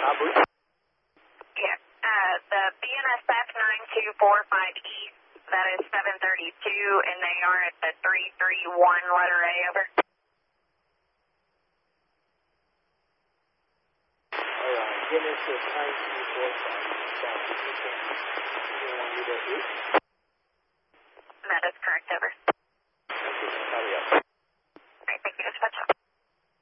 Yeah. The BNSF 9245 East, that is 732, and they are at the 331 letter A, over. BNSF 9245 South. You want me to